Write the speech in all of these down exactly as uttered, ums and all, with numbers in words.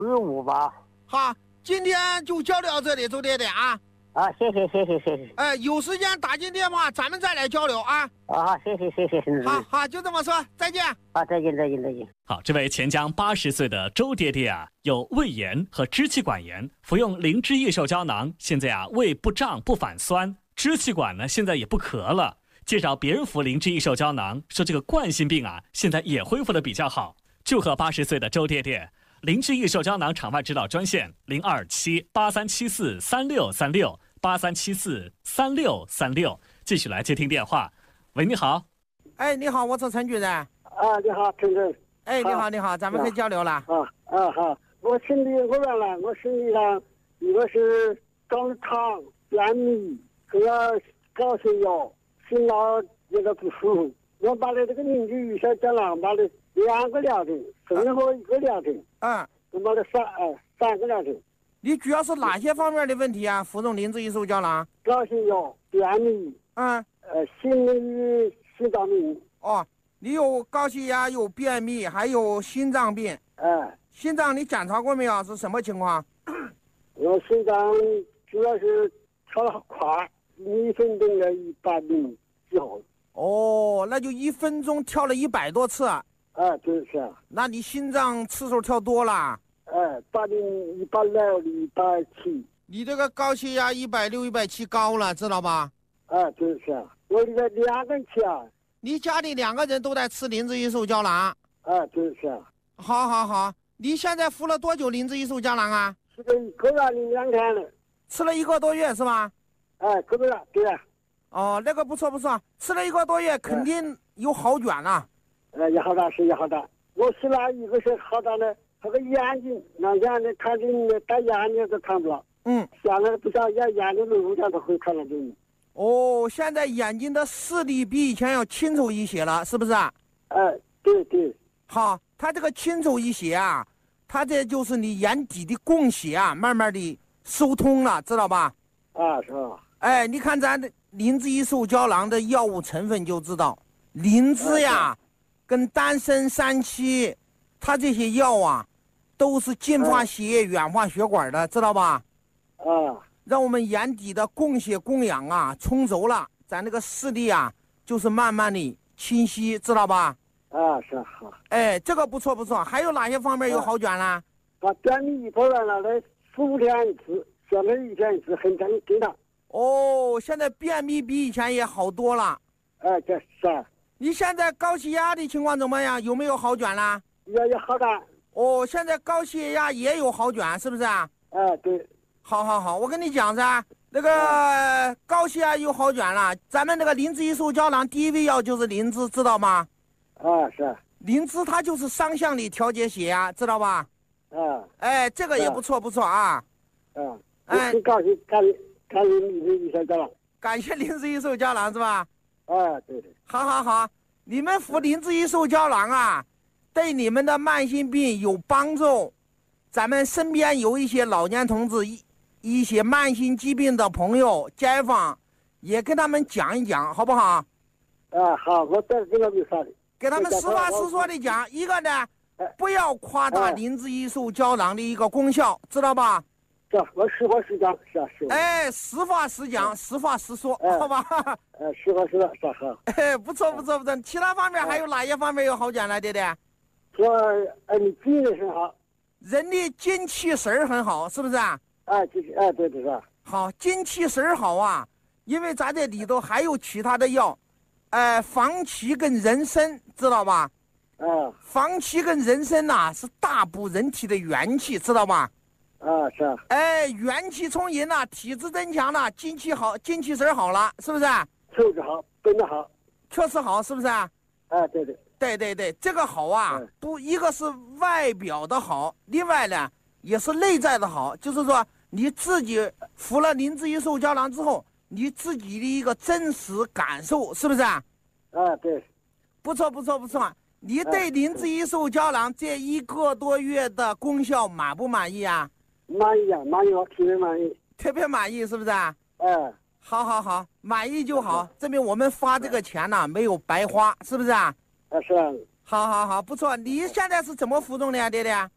十五吧。 好，今天就交流到这里，周爹爹啊。 啊，谢谢谢谢谢谢。 哎，有时间打进电话，咱们再来交流啊。 啊，谢谢谢谢。嗯、 好好，就这么说，再见。 啊，再见再见再见。 好，这位钱江八十岁的周爹爹啊，有胃炎和支气管炎，服用灵芝益寿胶囊，现在啊胃不胀不反酸，支气管呢现在也不咳了。介绍别人服灵芝益寿胶囊，说这个冠心病啊现在也恢复的比较好。祝贺八十岁的周爹爹。灵芝益寿胶囊场外指导专线零二七八三七四三六三六八三七四三六三六，继续来接听电话。喂，你好。 哎，你好，我是陈主任。 啊，你好，陈主任。 哎，你好，你好，咱们可以交流了。 啊啊好，我身体我问了，我身体上一个是肛肠、便秘和高血压，心脑那个不舒服。我把的这个灵芝益寿胶囊把的两个疗程，生活一个疗程。 嗯， 我把的三呃三个疗程。 你主要是哪些方面的问题啊？服用灵芝益寿胶囊？ 高血压、便秘， 嗯， 呃，心理心脏病。 哦，你有高血压，有便秘，还有心脏病。 哎， 心脏你检查过没有？是什么情况？ 我心脏主要是跳得快，一分钟的一百米之后。 哦，那就一分钟跳了一百多次。 哎，就是啊。 那你心脏次数跳多了。 哎，八零一百六一百七。 你这个高血压一百六一百七高了，知道吧？ 哎，就是啊。我这个两个人吃啊。 你家里两个人都在吃灵芝益寿胶囊。 哎，就是啊。 好好好，你现在服了多久灵芝益寿胶囊啊？ 吃了一个月零两天了。 吃了一个多月是吧？ 哎，个多月，对啊。 哦，那个不错不错，吃了一个多月肯定有好转了。 哎，也好大是也好大。我是那一个是好大的，那个眼睛，那眼睛看见戴眼镜都看不了。 嗯， 现在不像眼眼睛路上都会看得见。 哦，现在眼睛的视力比以前要清楚一些了，是不是啊？ 哎，对对。 好，它这个清楚一些啊，它这就是你眼底的供血啊，慢慢的疏通了，知道吧？ 啊，是吧？ 哎，你看咱的灵芝益寿胶囊的药物成分就知道，灵芝呀，跟丹参、三七，它这些药啊，都是净化血液、软化血管的，知道吧？ 啊， 让我们眼底的供血供氧啊充足了，咱那个视力啊，就是慢慢的清晰，知道吧？ 啊，是好。 哎，这个不错不错，还有哪些方面有好转啦？ 把便秘一包完了，来四五天一次，现在一天一次，很正经常。 哦，现在便秘比以前也好多了。 哎，这是啊。 你现在高血压的情况怎么样？有没有好转啦？ 也也好转。 哦，现在高血压也有好转，是不是啊？ 哎，对。 好好好，我跟你讲噻，那个高血压有好转了，咱们那个灵芝益寿胶囊第一味药就是灵芝，知道吗？ 啊，是。 灵芝它就是双向的调节血压，知道吧？ 啊。 哎，这个也不错不错啊。 嗯。 哎， 很高兴，感感谢灵芝益寿胶囊。 感谢灵芝益寿胶囊是吧？ 啊，对对。 好好好，你们服灵芝益寿胶囊啊，对你们的慢性病有帮助。咱们身边有一些老年同志，一一些慢性疾病的朋友、街坊，也跟他们讲一讲，好不好？ 啊，好，我再跟他们说的。 给他们实话实说的讲，一个呢，不要夸大灵芝益寿胶囊的一个功效，知道吧？ 是，我实话实讲，是啊，是。 哎，实话实讲，实话实说，好吧？ 哎，实话实说，是好。 哎，不错不错不错。其他方面还有哪些方面有好转了，爹爹？ 说，哎，你精神很好。 人的精气神儿很好，是不是啊？ 哎，就是哎，对对是。 好，精气神儿好啊，因为咱这里头还有其他的药，呃，防气跟人参，知道吧？ 啊。 防气跟人参呐、啊、是大补人体的元气，知道吧？ 啊，是。 哎，元气充盈了，体质增强了，精气好，精气神儿好了，是不是？ 素质好，本子好， 确实好，是不是？ 哎，对对。 对对对，这个好啊， 嗯、 不，一个是外表的好，另外呢也是内在的好，就是说你自己服了灵芝益寿胶囊之后，你自己的一个真实感受，是不是啊？ 啊，对。 不错不错不错，你对灵芝益寿胶囊这一个多月的功效满不满意啊？ 满意啊，满意，我特别满意。 特别满意，是不是啊？ 哎。 好好好，满意就好，证明我们花这个钱呢、啊、没有白花，是不是啊？ 啊，是啊。 好好好，不错。你现在是怎么服用的呀，爹爹？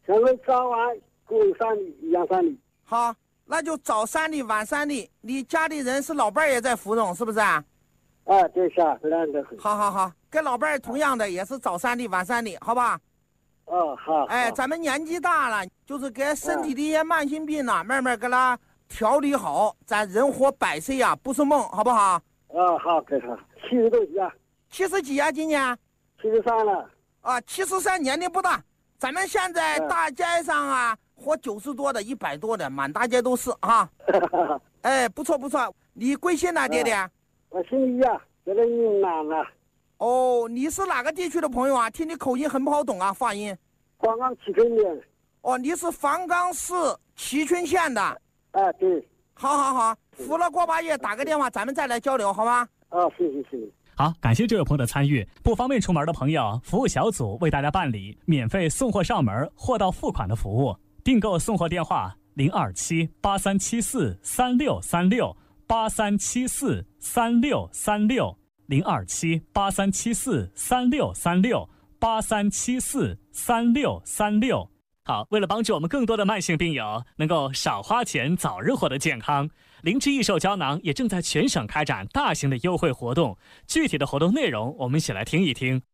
现在早晚各有三粒，一样三粒。 好，那就早三粒，晚三粒。你家里人是老伴儿也在服用，是不是啊？ 啊，对是啊，两个。 好好好，跟老伴儿同样的，也是早三粒，晚三粒，好吧？ 哦，好。 哎，咱们年纪大了，就是给身体的一些慢性病呢、啊，慢慢给它调理好，咱人活百岁呀、啊，不是梦，好不好？ 啊，好，给他七十多岁啊。 七十几啊，今年？ 七十三了。 啊，七十三年龄不大。咱们现在大街上啊，活九十多的、一百多的，满大街都是啊。哎，不错不错。你贵姓呢，爹爹？ 我姓李啊，在这云南呢。 哦，你是哪个地区的朋友啊？听你口音很不好懂啊，发音。 黄冈蕲春县。 哦，你是黄冈市蕲春县的。 啊，对。 好好好，服了过把月，打个电话，咱们再来交流，好吗？ 啊，谢谢谢谢。 好，感谢这位朋友的参与。不方便出门的朋友，服务小组为大家办理免费送货上门、货到付款的服务。订购送货电话零二七八三七四三六三六八三七四三六三六零二七八三七四三六三六八三七四三六三六。好，为了帮助我们更多的慢性病友能够少花钱、早日获得健康，灵芝益寿胶囊也正在全省开展大型的优惠活动。具体的活动内容，我们一起来听一听。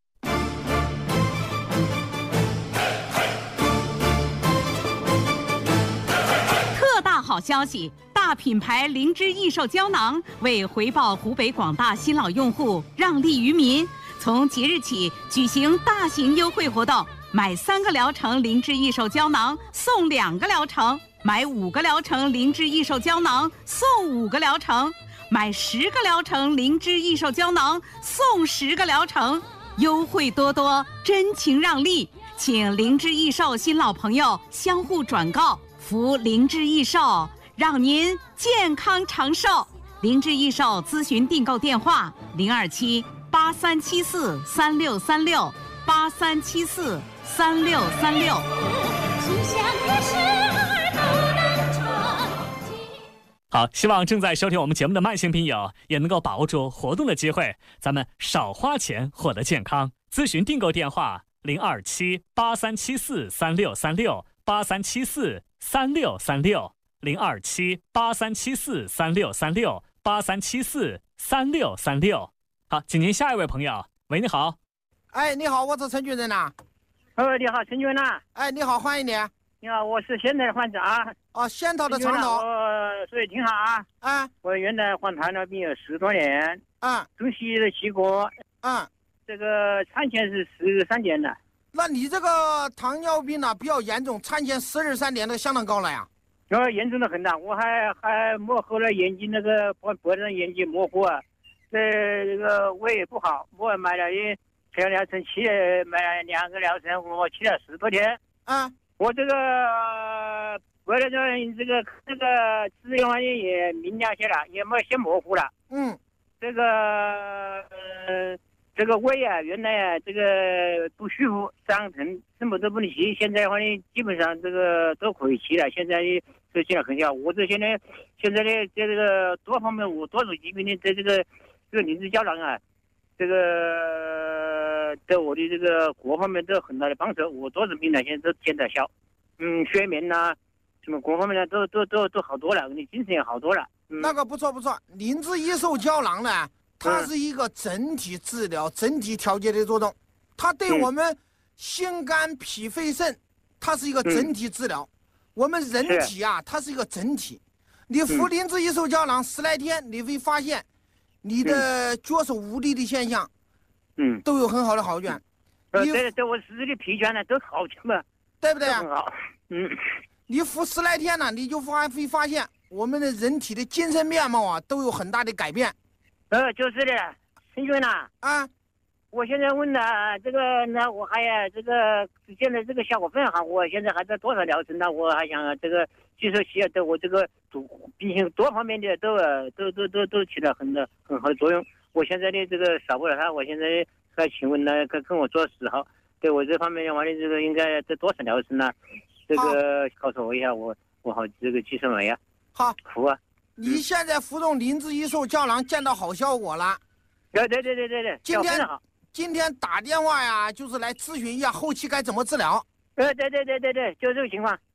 特大好消息！大品牌灵芝益寿胶囊为回报湖北广大新老用户，让利于民，从即日起举行大型优惠活动。买三个疗程灵芝益寿胶囊送两个疗程，买五个疗程灵芝益寿胶囊送五个疗程，买十个疗程灵芝益寿胶囊送十个疗程，优惠多多，真情让利，请灵芝益寿新老朋友相互转告，服灵芝益寿，让您健康长寿。灵芝益寿咨询订购电话零二七八三七四三六三六八三七四三六三六。 好，希望正在收听我们节目的慢性病友也能够把握住活动的机会，咱们少花钱获得健康。咨询订购电话零二七八三七四三六三六八三七四三六三六零二七八三七四三六三六八三七四三六三六。好，请您下一位朋友。喂，你好。 哎，你好，我是陈军人呐。 哦，你好，陈军呐。 哎，你好，欢迎你。 你好，我是仙桃的患者啊。 哦，仙桃的长头。 我所以挺好啊。 啊。 我原来患糖尿病有十多年。 啊。 中西医都去过。 啊。 这个产前是十三点的。 那你这个糖尿病呢比较严重，产前十二三点的相当高了呀。 哦，严重的很呐，我还还摸后来眼睛那个脖脖子上眼睛模糊啊，这这个胃也不好，我买了一前疗程七买了两个疗程，我去了十多天。 啊。我这个为了这这个这个治疗环境也明了些了，也没些模糊了。 嗯。 这个呃这个胃啊，原来啊这个不舒服、伤疼，什么都不能吃。现在的话呢，基本上这个都可以吃了。现在都见了很小。我这现在现在呢，在这个多方面，我多种疾病呢，在这个这个灵芝胶囊啊，这个对我的这个各方面都有很大的帮助。我多种病呢，现在都见得小。嗯，睡眠呐、啊，什么各方面呢，都都都都好多了，你精神也好多了。嗯、 那个不错不错，灵芝益寿胶囊呢，它是一个整体治疗、嗯、整体调节的作用，它对我们心肝脾肺肾，它是一个整体治疗。嗯、我们人体啊，它是一个整体。你服灵芝益寿胶囊十来天，你会发现你的脚手无力的现象， 嗯， 都有很好的好转。 呃，对对，我自己的疲倦呢都好全嘛， 对不对啊？ 很好。嗯， 你服十来天呢，你就发会发现我们的人体的精神面貌啊都有很大的改变。 呃，就是的，陈军呐。 啊， 我现在问了这个，那我还呀，这个现在这个效果非常好。我现在还在多少疗程呢？我还想这个吸收期啊，对我这个主病性多方面的都都都都都起了很的很好的作用。我现在的这个少不了它，我现在还请问呢，跟跟我做十号，对我这方面的话呢，这个应该在多少疗程呢？这个告诉我一下，我我好这个计算没呀？ 好， 服啊！ 你现在服用灵芝益寿胶囊见到好效果了。 对对对对对对， 今天今天打电话呀，就是来咨询一下后期该怎么治疗。 呃，对对对对对，就这个情况。